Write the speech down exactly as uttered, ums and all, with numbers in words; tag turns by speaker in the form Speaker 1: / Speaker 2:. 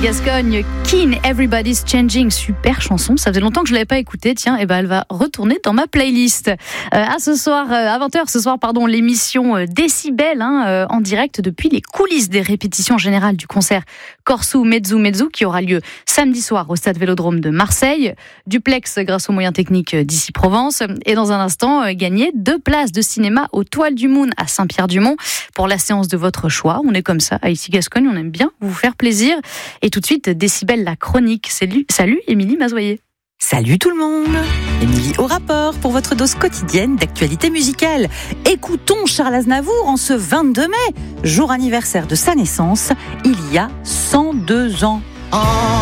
Speaker 1: Gascogne, Keen, Everybody's Changing, super chanson, ça faisait longtemps que je ne l'avais pas écoutée, tiens, et ben elle va retourner dans ma playlist. Euh, à ce soir, euh, à vingt heures ce soir, pardon, l'émission euh, Décibel, hein, euh, en direct depuis les coulisses des répétitions générales du concert Corso Mezzo Mezzo qui aura lieu samedi soir au Stade Vélodrome de Marseille, duplex grâce aux moyens techniques d'Ici Provence, et dans un instant, euh, gagner deux places de cinéma aux Toiles du Moon à Saint-Pierre-du-Mont pour la séance de votre choix. On est comme ça, à Ici Gascogne, on aime bien vous faire plaisir. Et tout de suite, Décibel, la chronique. Salut, salut Émilie Mazoyer.
Speaker 2: Salut tout le monde, Émilie au rapport pour votre dose quotidienne d'actualité musicale. Écoutons Charles Aznavour en ce vingt-deux mai, jour anniversaire de sa naissance, il y a cent deux ans.